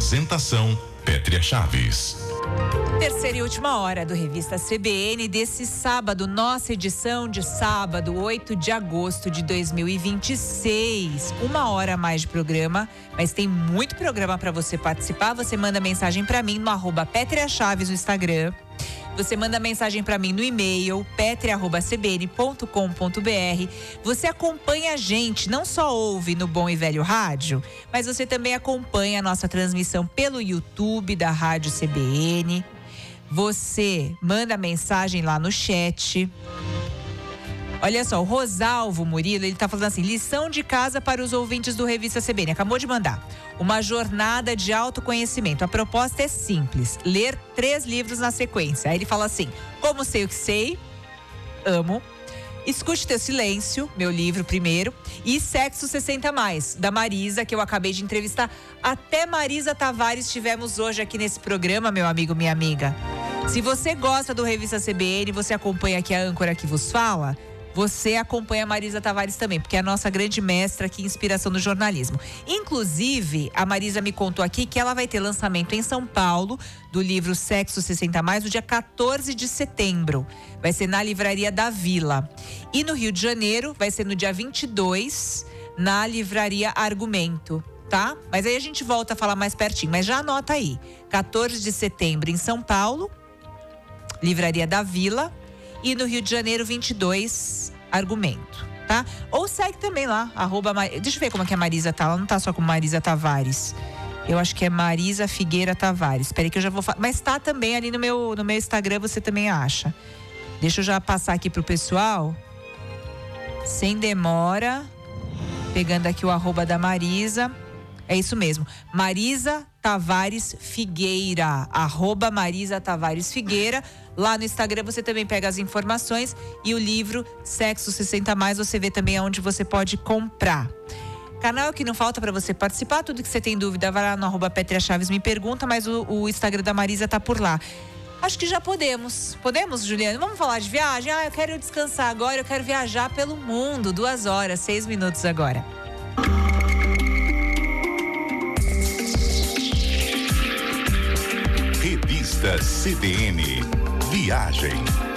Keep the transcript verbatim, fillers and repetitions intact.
Apresentação Pétria Chaves. Terceira e última hora do Revista C B N desse sábado, nossa edição de sábado, oito de agosto de dois mil e vinte e seis. Uma hora a mais de programa, mas tem muito programa para você participar. Você manda mensagem para mim no arroba Pétria Chaves no Instagram. Você manda mensagem para mim no e-mail petria arroba c b n ponto com ponto b r. Você acompanha a gente, não só ouve no Bom e Velho Rádio, mas você também acompanha a nossa transmissão pelo YouTube da Rádio C B N. Você manda mensagem lá no chat. Olha só, o Rosalvo Murilo, ele tá falando assim: lição de casa para os ouvintes do Revista C B N. Acabou de mandar. Uma jornada de autoconhecimento. A proposta é simples: ler três livros na sequência. Aí ele fala assim: Como Sei o que Sei, amo. Escute Teu Silêncio, meu livro primeiro. E Sexo sessenta mais, da Marisa, que eu acabei de entrevistar. Até Marisa Tavares tivemos hoje aqui nesse programa, meu amigo, minha amiga. Se você gosta do Revista C B N, você acompanha aqui a âncora que vos fala, você acompanha a Marisa Tavares também, porque é a nossa grande mestra aqui, inspiração no jornalismo. Inclusive, a Marisa me contou aqui que ela vai ter lançamento em São Paulo do livro Sexo sessenta mais, no dia quatorze de setembro. Vai ser na Livraria da Vila. E no Rio de Janeiro, vai ser no dia vinte e dois, na Livraria Argumento, tá? Mas aí a gente volta a falar mais pertinho, mas já anota aí. quatorze de setembro em São Paulo, Livraria da Vila. E no Rio de Janeiro, vinte e dois, Argumento, tá? Ou segue também lá, arroba, deixa eu ver como é que a Marisa tá, ela não tá só com Marisa Tavares. Eu acho que é Marisa Figueira Tavares. Espera aí que eu já vou falar. Mas tá também ali no meu, no meu Instagram, você também acha. Deixa eu já passar aqui pro pessoal. Sem demora. Pegando aqui o arroba da Marisa. É isso mesmo. Marisa Tavares Figueira. Arroba Marisa Tavares Figueira. Lá no Instagram você também pega as informações. E o livro Sexo sessenta mais, você vê também onde você pode comprar. Canal que não falta para você participar. Tudo que você tem dúvida, vai lá no arroba Pétria Chaves, me pergunta. Mas o, o Instagram da Marisa tá por lá. Acho que já podemos. Podemos, Juliana? Vamos falar de viagem? Ah, eu quero descansar agora. Eu quero viajar pelo mundo. Duas horas, seis minutos agora. Revista C B N Viagem.